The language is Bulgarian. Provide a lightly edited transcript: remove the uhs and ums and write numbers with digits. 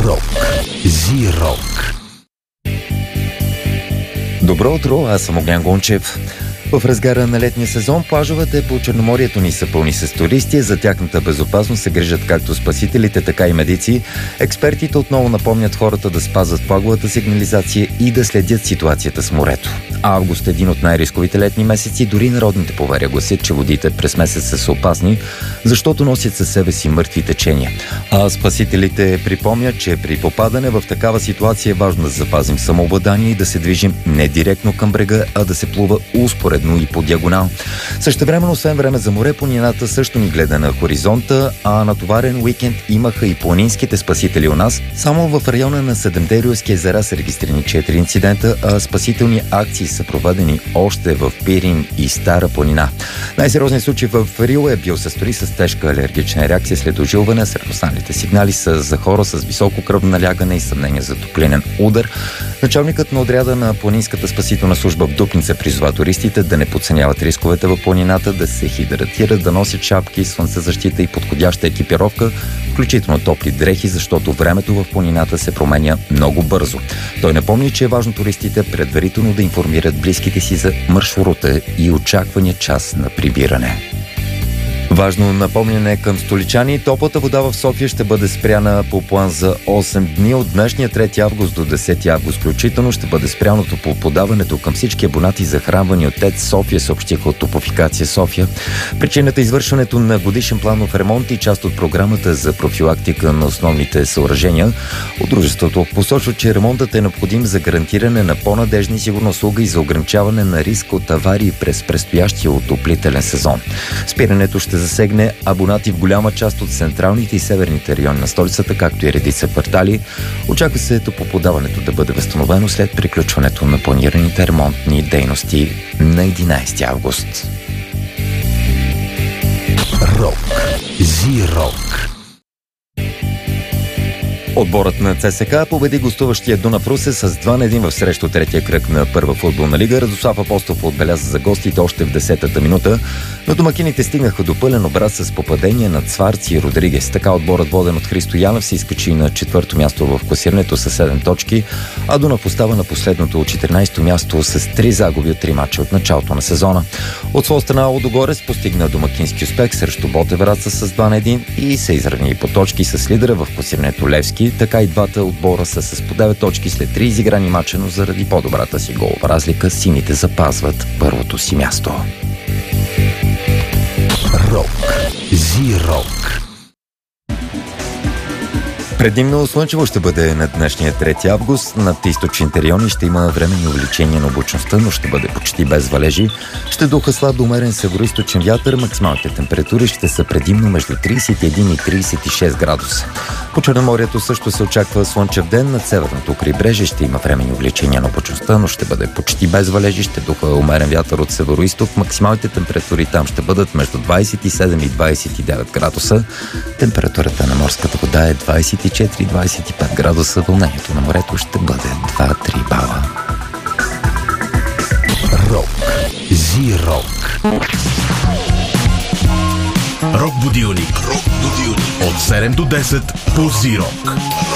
Рок. Зи-рок. Добро утро, аз съм Огнян Гончев. В разгара на летния сезон плажовете по Черноморието ни са пълни с туристи. За тяхната безопасност се грижат както спасителите, така и медици. Експертите отново напомнят хората да спазват флаговата сигнализация и да следят ситуацията с морето. Август е един от най-рисковите летни месеци. Дори народните поверия гласят, че водите през месеца са опасни, защото носят със себе си мъртви течения. А спасителите припомнят, че при попадане в такава ситуация е важно да запазим самообладание и да се движим не директно към брега, а да се плува успоредно и по диагонал. Същевременно, освен време за море, планината също ни гледа на хоризонта, а натоварен уикенд имаха и планинските спасители у нас. Само в района на Седемте Рилски езера са регистрирани 4 инцидента, а спасителни акции са проведени още в Пирин и Стара планина. Най-сериозният случай в Рил е бил състои с тежка алергична реакция след ожилване. Сред останалите сигнали са за хора с високо кръвно налягане и съмнение за топлинен удар. Началникът на отряда на планинската спасителна служба в Дупница призова туристите да не подценяват рисковете в планината, да се хидратират, да носят шапки, слънцезащита и подходяща екипировка, включително топли дрехи, защото времето в планината се променя много бързо. Той напомни, че е важно туристите предварително да информират близките си за маршрута и очаквания час на прибиране. Важно напомняне към столичани. Топлата вода в София ще бъде спряна по план за 8 дни. От днешния 3 август до 10 август включително ще бъде спряното по подаването към всички абонати захранвани от ТЕЦ София, съобщиха от Топлофикация София. Причината е извършването на годишен планов ремонт и част от програмата за профилактика на основните съоръжения. От дружеството посочва, че ремонтът е необходим за гарантиране на по-надежна и сигурна услуга и за ограничаване на риск от аварии през предстоящия отоплителен сезон. Спирането ще засегне абонати в голяма част от централните и северните райони на столицата, както и редица квартали. Очаква се топлоподаването да бъде възстановено след приключването на планираните ремонтни дейности на 11 август. Рок. Зи-рок. Отборът на ЦСКА победи гостуващия Дунав Русе с 2-1 в срещу третия кръг на първа футболна лига. Радослав Апостолов отбеляза за гостите още в 10-та минута, но домакините стигнаха до пълен обрат с попадение на Цварци и Родригес. Така отборът, воден от Христо Янев, се изкачи на 4-то място в класирането с 7 точки, а Дунав остава на последното от 14-то място с 3 загуби от 3 мача от началото на сезона. От своя страна Лудогорец постигна домакински успех срещу Ботевраца с 2-1 и се изравни по точки с лидера в класирането Левски. Така и двата отбора са с по 9 точки след 3 изиграни мача, но заради по-добрата си голова разлика сините запазват първото си място. Рок. Зи-рок. Предимно слънчево ще бъде на днешния 3 август. Над източните райони ще има временни увеличения на облачността, но ще бъде почти без валежи. Ще духа слаб до умерен североизточен вятър. Максималните температури ще са предимно между 31 и 36 градуса. По Черноморието също се очаква слънчев ден. Над северното крайбрежие ще има временни увеличения на облачността, но ще бъде почти без валежи. Ще духа умерен вятър от североизток. Максималните температури там ще бъдат между 27 и 29 градуса. Температурата на морската вода е 24-25 градуса. Вълнението на морето ще бъде 2-3 бала. Рок. Зи-рок. Рок будилник. От 7 до 10 по Зи-рок.